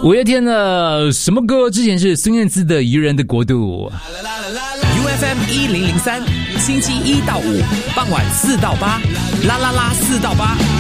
五月天的什么歌？之前是孙燕姿的《愚人的国度》。 UFM 1003，星期1到5傍晚4到8，啦啦啦4到8，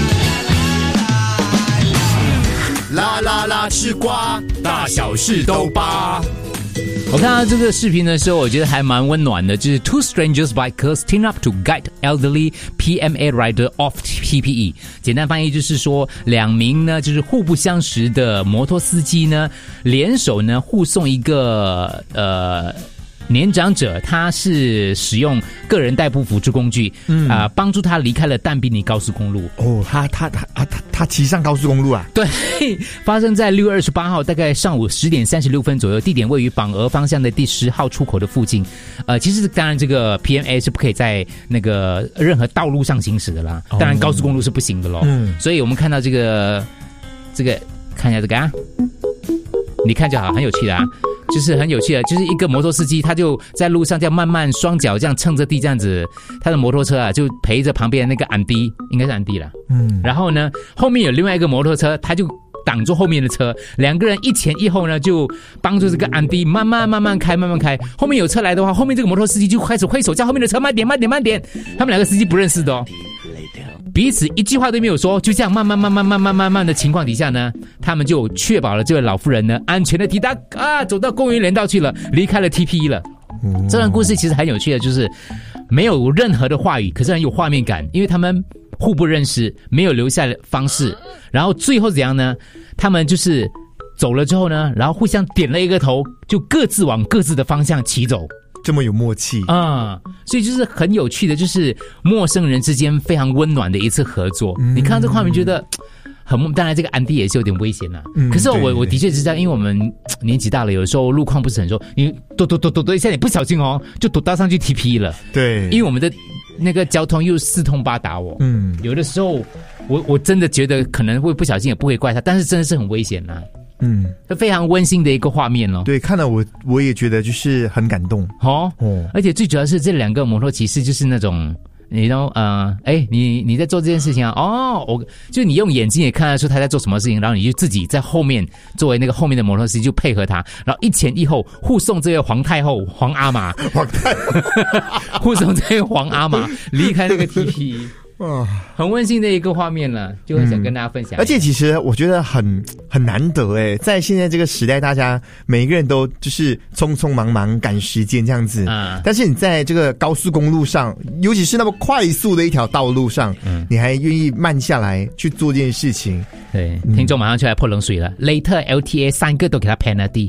啦啦啦吃瓜，大小事都扒。 我看到这个视频的时候，我觉得还蛮温暖的，就是 Two strangers bikers team up to guide elderly PMA rider off PPE。简单翻译就是说，两名呢就是互不相识的摩托司机呢，联手呢护送一个年长者，他是使用个人代步辅助工具，帮助他离开了但宾尼高速公路。 哦，他骑上高速公路啊？ 对，发生在6月28号，大概上午10点36分左右，地点位于榜鹅方向的第10号出口的附近。其实当然这个 PMA 是不可以在那个任何道路上行驶的啦，当然高速公路是不行的咯。所以我们看到这个看一下这个啊，你看就好，很有趣的啊。就是很有趣的，就是一个摩托司机，他就在路上这样慢慢双脚这样撑着地这样子，他的摩托车啊就陪着旁边的那个安迪，应该是安迪啦。然后呢，后面有另外一个摩托车，他就挡住后面的车，两个人一前一后呢，就帮助这个安迪慢慢开。后面有车来的话，后面这个摩托司机就开始挥手叫后面的车慢点。他们两个司机不认识的哦。彼此一句话都没有说，就这样慢慢的情况底下呢，他们就确保了这位老妇人呢安全的抵达走到公园连道去了，离开了 TPE 了。这段故事其实很有趣的，就是没有任何的话语，可是很有画面感，因为他们互不认识，没有留下方式，然后最后怎样呢？他们就是走了之后呢，然后互相点了一个头，就各自往各自的方向骑走。 这么有默契所以就是很有趣的，就是陌生人之间非常温暖的一次合作。你看到这画面觉得很，当然这个安迪也是有点危险啦。可是我的确是这样，因为我们年纪大了，有的时候路况不是很熟，你躲一下，你不小心就躲到上去 TP 了。对，因为我们的那个交通又四通八达有的时候我真的觉得可能会不小心，也不会怪他，但是真的是很危险啦。非常温馨的一个画面咯。对，看了我也觉得就是很感动而且最主要是这两个摩托骑士就是那种你你在做这件事情就你用眼睛也看得出他在做什么事情，然后你就自己在后面作为那个后面的摩托司机就配合他，然后一前一后护送这位皇太后皇阿玛护送这位皇阿玛离开那个 TP。很温馨的一个画面了，就很想跟大家分享。而且其实我觉得很难得在现在这个时代，大家每一个人都就是匆匆忙忙赶时间这样子但是你在这个高速公路上，尤其是那么快速的一条道路上你还愿意慢下来去做这件事情。对，听众马上就来泼冷水了。Later LTA 3个都给他 penalty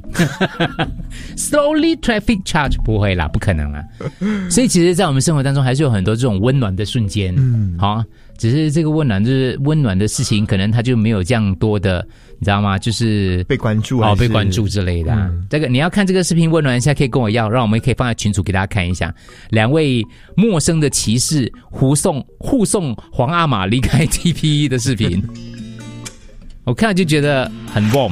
slowly traffic charge 不会啦，不可能啦。所以其实在我们生活当中还是有很多这种温暖的瞬间只是这个温暖就是温暖的事情，可能他就没有这样多的，你知道吗？就是被关注被关注之类的这个你要看这个视频温暖一下，可以跟我要，让我们可以放在群组给大家看一下。两位陌生的骑士护送皇阿玛离开 TPE 的视频我看了就觉得很 warm。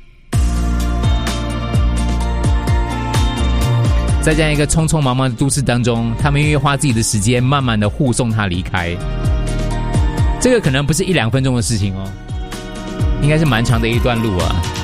在这样一个匆匆忙忙的都市当中，他们愿意花自己的时间慢慢的护送他离开，这个可能不是1-2分钟的事情应该是蛮长的一段路啊。